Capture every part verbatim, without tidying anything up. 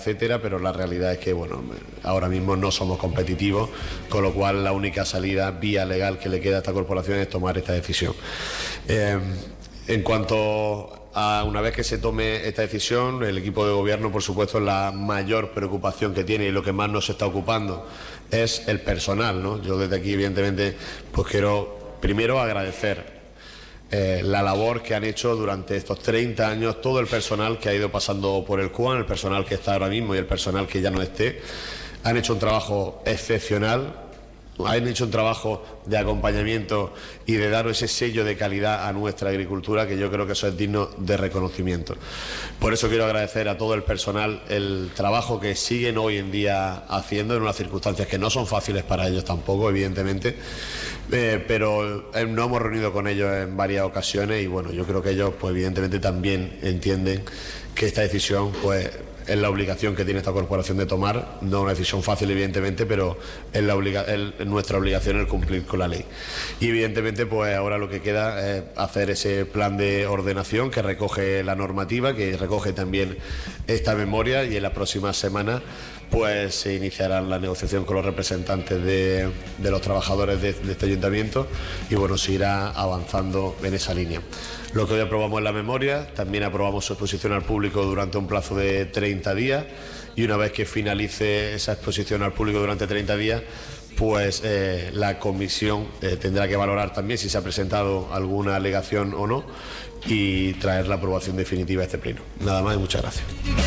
etcétera, pero la realidad es que, bueno, ahora mismo no somos competitivos, con lo cual la única salida vía legal que le queda a esta corporación es tomar esta decisión. Eh, en cuanto a una vez que se tome esta decisión, el equipo de gobierno, por supuesto, la mayor preocupación que tiene y lo que más nos está ocupando es el personal, ¿no? Yo desde aquí, evidentemente, pues quiero primero agradecer Eh, la labor que han hecho durante estos treinta años todo el personal que ha ido pasando por el CUAN, el personal que está ahora mismo y el personal que ya no esté. Han hecho un trabajo excepcional, han hecho un trabajo de acompañamiento y de dar ese sello de calidad a nuestra agricultura, que yo creo que eso es digno de reconocimiento. Por eso quiero agradecer a todo el personal el trabajo que siguen hoy en día haciendo en unas circunstancias que no son fáciles para ellos tampoco, evidentemente, eh, pero eh, nos hemos reunido con ellos en varias ocasiones y bueno, yo creo que ellos pues evidentemente también entienden que esta decisión pues es la obligación que tiene esta corporación de tomar, no una decisión fácil evidentemente, pero es, la obliga es nuestra obligación el cumplir con la ley. Y evidentemente pues ahora lo que queda es hacer ese plan de ordenación que recoge la normativa, que recoge también esta memoria, y en las próximas semanas pues se iniciará la negociación con los representantes de, de los trabajadores de, de este ayuntamiento y bueno, se irá avanzando en esa línea. Lo que hoy aprobamos en la memoria, también aprobamos su exposición al público durante un plazo de treinta días y una vez que finalice esa exposición al público durante treinta días, pues eh, la comisión eh, tendrá que valorar también si se ha presentado alguna alegación o no y traer la aprobación definitiva a este pleno. Nada más y muchas gracias.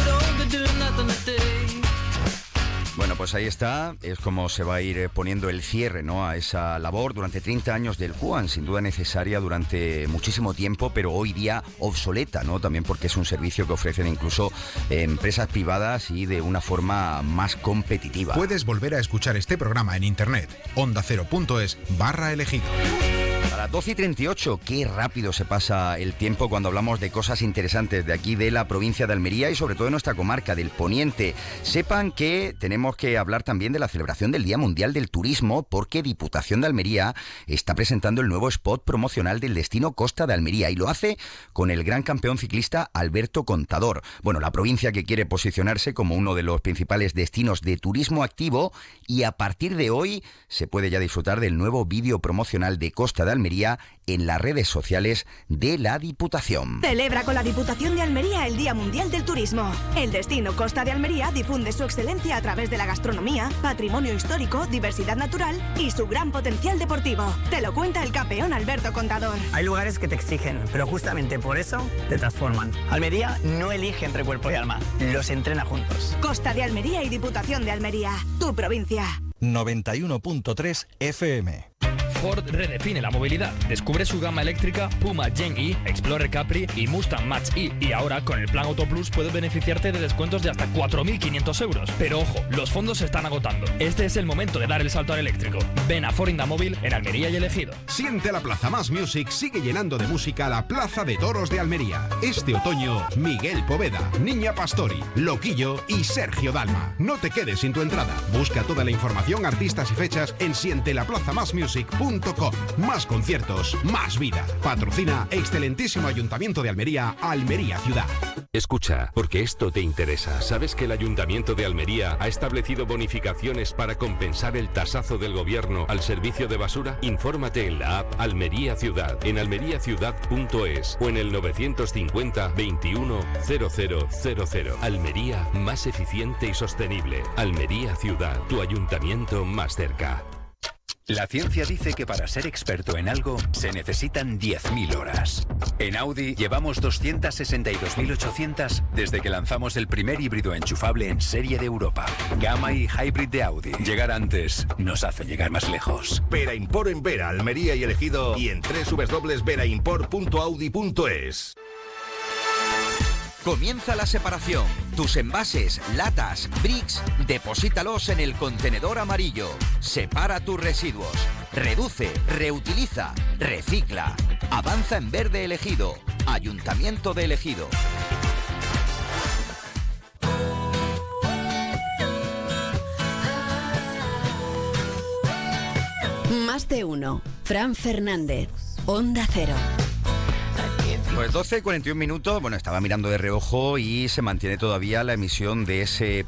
Bueno, pues ahí está, es como se va a ir poniendo el cierre, ¿no?, a esa labor durante treinta años del CUAN, sin duda necesaria durante muchísimo tiempo, pero hoy día obsoleta, ¿no?, también porque es un servicio que ofrecen incluso eh, empresas privadas y de una forma más competitiva. Puedes volver a escuchar este programa en internet, onda cero punto es barra elegido. A las doce y treinta y ocho, qué rápido se pasa el tiempo cuando hablamos de cosas interesantes de aquí, de la provincia de Almería y sobre todo de nuestra comarca, del Poniente. Sepan que tenemos que hablar también de la celebración del Día Mundial del Turismo, porque Diputación de Almería está presentando el nuevo spot promocional del destino Costa de Almería y lo hace con el gran campeón ciclista Alberto Contador. Bueno, la provincia que quiere posicionarse como uno de los principales destinos de turismo activo, y a partir de hoy se puede ya disfrutar del nuevo vídeo promocional de Costa de Almería en las redes sociales de la Diputación. Celebra con la Diputación de Almería el Día Mundial del Turismo. El destino Costa de Almería difunde su excelencia a través de la gastronomía, patrimonio histórico, diversidad natural y su gran potencial deportivo. Te lo cuenta el campeón Alberto Contador. Hay lugares que te exigen, pero justamente por eso te transforman. Almería no elige entre cuerpo y alma, los entrena juntos. Costa de Almería y Diputación de Almería, tu provincia. noventa y uno punto tres F M. Ford redefine la movilidad. Descubre su gama eléctrica Puma Gen E, Explorer Capri y Mustang Mach-E. Y ahora, con el Plan Auto Plus, puedes beneficiarte de descuentos de hasta cuatro mil quinientos euros. Pero ojo, los fondos se están agotando. Este es el momento de dar el salto al eléctrico. Ven a Ford Indamóvil en Almería y El Ejido. Siente la Plaza Más Music sigue llenando de música la Plaza de Toros de Almería. Este otoño, Miguel Poveda, Niña Pastori, Loquillo y Sergio Dalma. No te quedes sin tu entrada. Busca toda la información, artistas y fechas en siente la plaza más music punto com. Más conciertos, más vida. Patrocina excelentísimo Ayuntamiento de Almería, Almería Ciudad. Escucha, porque esto te interesa. ¿Sabes que el Ayuntamiento de Almería ha establecido bonificaciones para compensar el tasazo del gobierno al servicio de basura? Infórmate en la app Almería Ciudad, en almería ciudad punto es o en el novecientos cincuenta veintiuno cero cero cero cero. Almería, más eficiente y sostenible. Almería Ciudad, tu ayuntamiento más cerca. La ciencia dice que para ser experto en algo se necesitan diez mil horas. En Audi llevamos doscientas sesenta y dos mil ochocientas desde que lanzamos el primer híbrido enchufable en serie de Europa. Gamma y Hybrid de Audi. Llegar antes nos hace llegar más lejos. Vera Import en Vera, Almería y El Ejido y en doble u doble u doble u punto vera import punto audi punto es. Comienza la separación. Tus envases, latas, bricks, deposítalos en el contenedor amarillo. Separa tus residuos. Reduce, reutiliza, recicla. Avanza en verde El Ejido. Ayuntamiento de El Ejido. Más de uno. Fran Fernández. Onda Cero. Pues doce y cuarenta y un minutos, bueno, estaba mirando de reojo y se mantiene todavía la emisión de ese